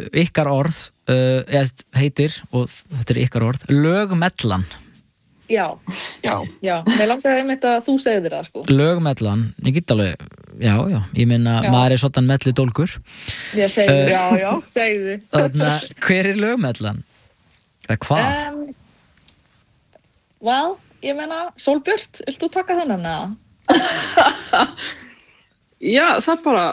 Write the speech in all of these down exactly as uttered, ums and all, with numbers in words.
ykkar orð uh, eða heitir, og þetta er ykkar orð, lögmellan. Já, já, já, mér langar einmitt að þú segir þér það, sko. Lögmellan, ég get alveg, já, já, ég meina, Já. maður er svona melli dólgur. Ég segir Uh, þér, já, já. segir þér. Þannig að, hver er lögmellan? Eða hvað? Um, well, ég meina, Sólbjört, vilt þú taka þennan, eða? Já, það er bara,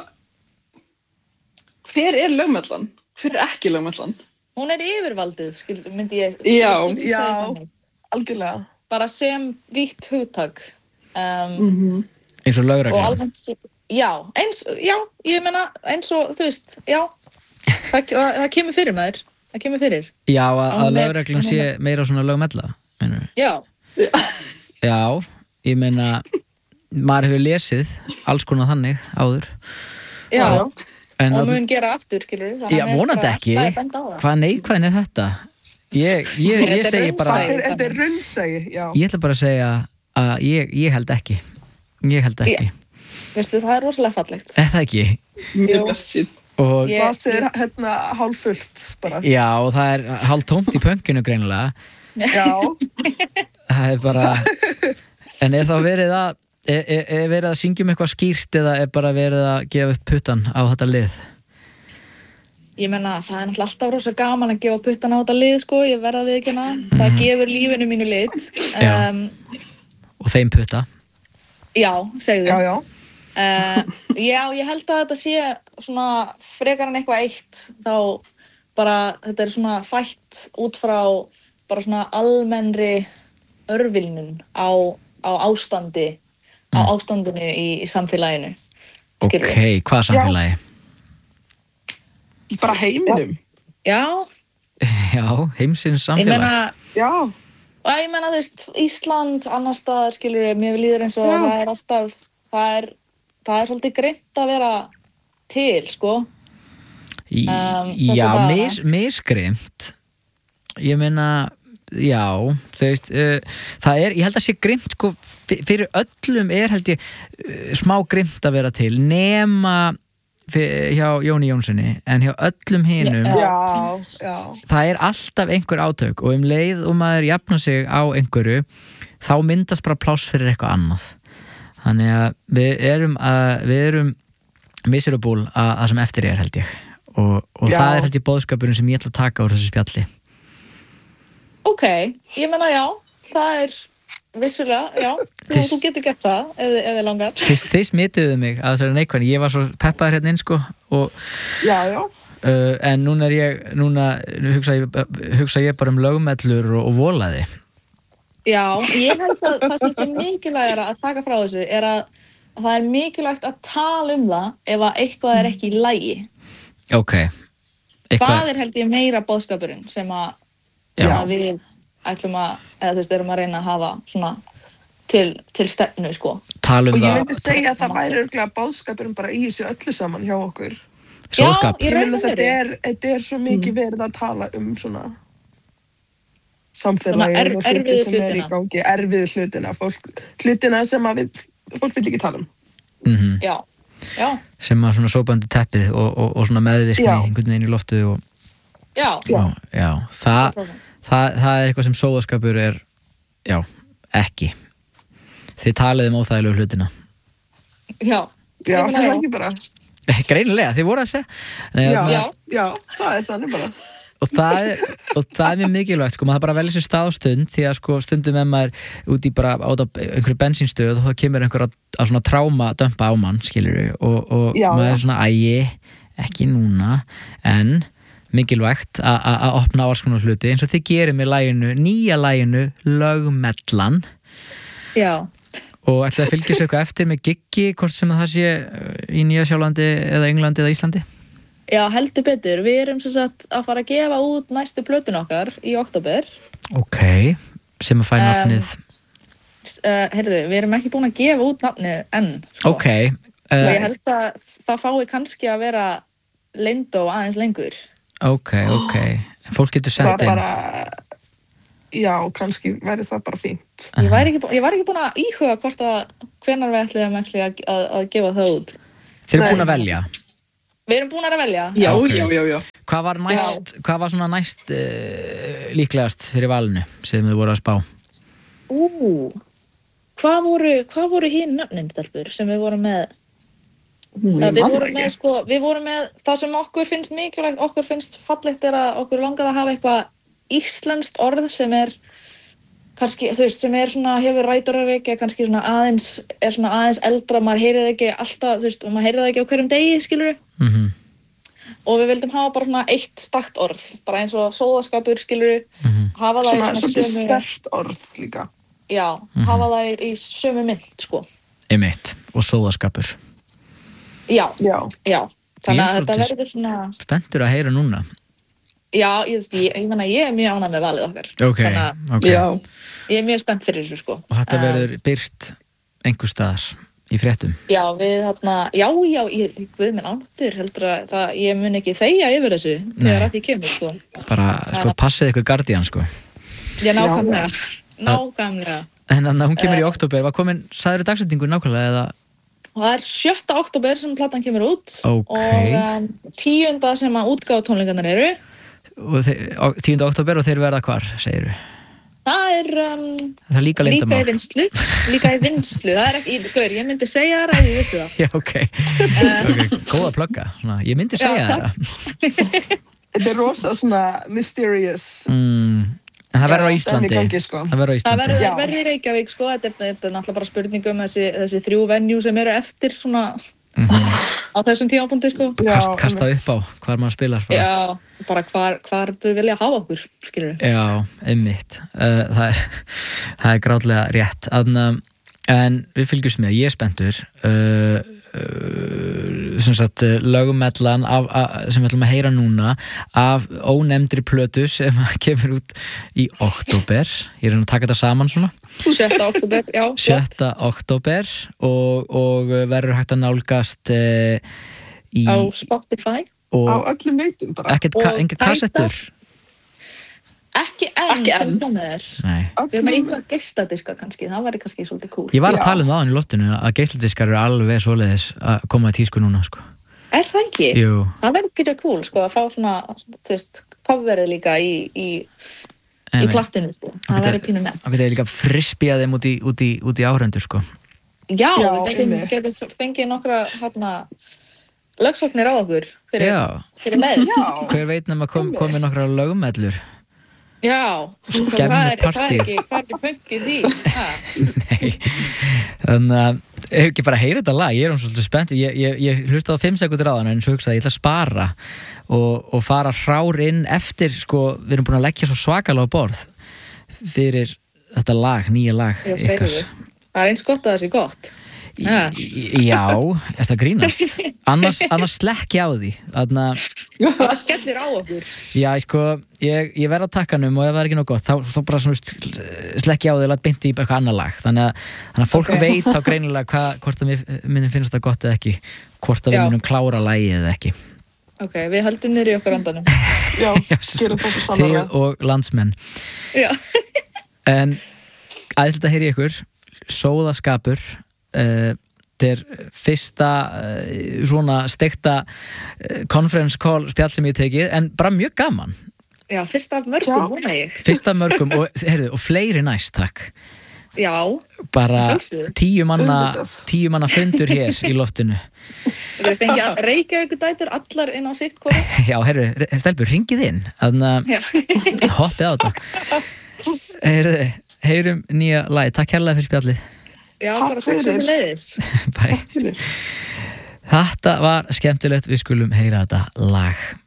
hver er lögmellan? Hver er ekki lögmellan? Hún er yfirvaldið, skil, myndi ég... Já, myndi ég segja já. þannig. Algjörlega. Bara sem vítt hugtak. Um, Mhm. Eins og og lögreglan. almennt, sé- já, eins, já, ég meina, eins og, þú veist, já, það, það, það kemur fyrir maður, það kemur fyrir. Já, að, að Hún er- lögreglan sé meira svona lögmella, meinarðu? Já, Já, ég meina, maður hefur lesið alls konar þannig áður. já, Já, já. En og að, mun gera aftur, skilur við. já, vonandi ekki. Hvað neikvæðin er þetta? Ég, ég, ég Þetta er segi bara, raunsæi. Þetta er- þetta er raunsæi, já. ég ætla bara að segja að ég, ég held ekki. Ég held ekki. Veistu, það er rosalega fallegt. Er það ekki? Mjög blessið. Og, Ég- Glasið er hérna hálf fullt, bara. já, og það er hálf tómt í pönkinu greinilega. Já, Það er bara, en er þá verið að, er, er, er verið að syngja um eitthvað skýrt eða er bara verið að gefa upp puttan á þetta lið? Ég meina, það er náttúrulega alltaf rosa gaman að gefa puttan á þetta lið, sko, ég verða við ekki hana. Það gefur lífinu mínu lit. Já. Um, Og þeim putta? já, segðu. já, já. Uh, já, ég held að þetta sé svona frekar en eitthvað eitt, þá bara, þetta er svona fætt út frá bara svona almennri örvilnun á, á ástandi, á ástandinu í, í samfélaginu. Ok, Skilurðu? hvað samfélagi? Bara heiminum. Já, Já, heimsins ég samfélagi. meina, Já, og ég meina, þú veist, Ísland, annar staðar, skilur við, mér líður eins og Já. það er alltaf, það er, það er svolítið greitt að vera til, sko. Í, um, þessa já, dagana. mis, misgrimt. Ég meina, já, þú veist, uh, það er, ég held að sé grimt, sko, fyr- fyrir öllum er held ég uh, smá grimt að vera til, nema fyr, hjá Jóni Jónssoni, en hjá öllum hinum, Já. já, já. það er alltaf einhver átök og um leið og maður jafna sig á einhverju, þá myndast bara pláss fyrir eitthvað annað. Þannig að við erum, að, við erum miserable að það sem eftir er, held ég. Og, og Já. það er held ég boðskapurinn sem ég ætla að taka úr þessu spjalli. Ok, ég meina já, það er vissulega, já, þú, Þess- þú getur gert það ef, ef þið langar. Þið, þið smituðu mig að þessari neikvæðin, ég var svo peppaður hérna inn sko og, Já, já. uh, en núna er ég, núna hugsa ég, hugsa ég bara um lögmellur og, og volaði. Já, ég held að það sem er mikilvægara að taka frá þessu er að, að það er mikilvægt að tala um það ef að eitthvað er ekki í lagi. Ok. Það er held ég meira boðskapurinn sem að, sem Já. að við ætlum að, eða þú veist, erum að reyna að hafa svona til, til stefnu, sko. tala um Og ég það myndi segja að það væri örugglega boðskapurinn bara í þessu öllu saman hjá okkur. sóðskap. Já, í Ég raun meina og þetta veru. er, þetta er svo mikið verið að tala um svona samfélagið Svona er- og hluti erfiðu sem er í hlutina. gangi, erfiðu hlutina, fólk, hlutina sem að við, fólk vil ekki tala um. Mm Já, já, sem að svona sópandi teppið og, og, og svona meðvirkni Já. einhvern veginn í loftu og, já. og já, það, það, það er eitthvað sem sóðaskapur er, já, ekki. Þið talið um óþægilegu hlutina. Já, Já, Ég meina, það er já. ekki bara. Greinilega, þið voru að segja. Nei, Já, þarna- já, já, það er þannig bara. og það er, og það er mjög mikilvægt sko, maður bara velja sér stað og stund því að sko stundum ef maður út í bara át á einhverju bensínstöð og þá kemur einhver að, að svona tráma dömpa á mann, skilur og, og Já, maður já. er svona ægi, ekki núna en mikilvægt a- a- að opna alls konar hluti eins og þið gerir með laginu, nýja laginu Lögmellan já. og ætlaði að fylgja sér eitthvað eftir með giggi, hvort sem það sé í Nýja Sjálandi eða Englandi eða Íslandi. Já, heldur betur. Við erum sem sagt að fara að gefa út næstu plötun okkar í október. Ok, sem að fæ Um, nafnið Uh, heyrðu, við erum ekki búin að gefa út nafnið enn. Sko. Ok, Og ég uh, held að það fái kannski að vera leyndó aðeins lengur. ok, ok fólk getur Það sendt er inn bara, já, kannski væri það bara fínt. Ég væri ekki, bú- ég var ekki búin að íhuga hvort að hvenær við ætlum að, að, að gefa það út. Þeir eru Nei. búin að velja. Við erum búin að velja. Já, Ok. já, já, já. Hvað var næst, hvað var svona næst uh, líklegast fyrir valinu sem þið voru að spá? Ú, hvað voru, hvað voru hinn nöfnin, stelpur, sem við vorum með? Ú, Að ég við man það vorum með, ekki. sko, við vorum með, það sem okkur finnst mikilvægt, okkur finnst fallegt er að okkur langaði að hafa eitthvað íslenskt orð sem er, kannski, þú veist, sem er svona, hefur rætur að reykja, kannski svona aðeins, er svona aðeins eldra, maður heyrið ekki alltaf, þú veist, maður heyrið ekki á hverjum degi, skilur Mhm. og við vildum hafa bara svona eitt stakt orð, bara eins og sóðaskapur, skilur Mhm. hafa það Svona í svolítið svona sömu, sterkt orð líka. já, hafa það í, í sömu mynd, sko. Einmitt, og sóðaskapur. Já, Já. já, Ég þannig er að þetta svolítið- verður svona, Spenntur að heyra núna. já, ég, ég, ég meina, ég er mjög ánægð með valið okkar. Ok, Þannig að ok. Já. ég er mjög spennt fyrir þessu, sko. Og þetta Um, verður byrt einhver staðar í fréttum. Já, við þarna, já, já, ég, guð minn ánáttur, heldur að það, ég mun ekki þegja yfir þessu Nei. þegar að því kemur, sko. Bara, sko, passið ykkur Guardian, sko. Já, nákvæmlega, nákvæmlega. En þannig að hún kemur í október, var komin, sagður dagsetningu nákvæmlega eða? Og það er sjötta október sem platan kemur út Ok. og um, tíunda sem að útgáfa tónleikarnir eru. Og þe- á- tíunda október og þeir verða hvar, segirðu? Það er um, Það er líka líka leyndamál. í vinslu, líka í vinslu, það er ekki, gaur, ég myndi segja þér að ég vissi það. Já, ok. Ok, góða plugga. Svona, ég myndi segja Já, það. Þetta er rosa svona mysterious. Mm, en það verður á Já, Íslandi. dæmi í gangi, sko. Það verður á Það Íslandi. verður Já. verður í Reykjavík, sko, þetta er, þetta er náttúrulega bara spurning um þessi, þessi þrjú venjú sem eru eftir svona á þessum tímapunkti, sko. Já, Kast, kasta einmitt. upp á hvar maður spilar. Bara. Já, bara hvar, hvar þau vilja hafa okkur, skilur við. Já, einmitt. Uh, það er, það er grátlega rétt. Adna, en við fylgjumst með, ég er spenntur. Uh, uh, sem sagt, uh, lögumellan af, af, sem við ætlum að heyra núna af ónefndri plötu sem kemur út í október. Ég er að taka þetta saman svona. Sjötta október, já. flott. sjötta október og, og verður hægt að nálgast uh, í Á Spotify. Á og öllum veitum bara. ekkert ka, og enga tæta. kassettur. Ekki enn, Ekki enn. sem komið er. Nei. Við erum með einhvað geistadiska kannski, það væri kannski svolítið cool. Ég var að Já. tala um það á hann í loftinu að geisladiskar eru alveg svoleiðis að koma í tísku núna sko. Er það ekki? Jú, Það væri pítur cool, sko, að fá svona, þú veist, coverið líka í, í, í einmitt. plastinu, sko. Það geta- væri pínu nefn. Það geta líka frispjað þeim út í, út í, út í áhrendur sko. Já, Já, við getum, einmitt. getum fengið nokkra, hérna, lögsóknir á okkur fyrir, Já, fyrir neðst. Já. hver veit nema kom, komið nokkra lögumellur. Já, Skemmur hvað er, hvað partí. er ekki, hvað er ekki pönkið í? Ha? Nei, þannig að ef ekki bara heyra þetta lag, ég er um svolítið spennt ég, ég, ég hlusta á fimm sekundur á þann en svo hugsaði ég ætla að spara og, og fara hrár inn eftir sko, við erum búin að leggja svo svakalega á borð fyrir þetta lag, nýja lag Já, segðu við. Það er eins gott að það sé gott. Ha. Í- Já, þetta grínast annars, annars slekkja á því þannig að Það skellir á okkur. Já, sko, ég, ég verð á takkanum og ef það er ekki nóg gott, þá, þá bara svona slekkja á því og læt beint í eitthvað annar lag þannig að, þannig að fólk Ok. veit þá greinilega hva, hvort að mér, minnum finnst það gott eða ekki hvort að við Já. munum klára lagið eða ekki Ok, við höldum niður í okkur andanum. Já, Já, gerum það svo Þið sannlega. og landsmenn Já. En æðislega að heyri ykkur Sóðaskapur uh, Þetta er fyrsta uh, svona steikta uh, conference call spjall sem ég hef tekið en bara mjög gaman Já, fyrst af mörgum, Já. vona ég. fyrsta mörgum og, heyrðu, og fleiri næst takk Já, bara Sjálfsögðu. tíu manna, Auðvitað. tíu manna fundur hér í loftinu við fengið að reykja ykkur dætur allar inn á sitt hvora. já, herru, stelpur, ringið inn þannig Já. að hoppið á þetta heyrðu, heyrum nýja lagi, takk hérlega fyrir spjallið Já, Takk bara svo sem fyrir. leiðis. bye Fyrir. þetta var skemmtilegt, við skulum heyra þetta lag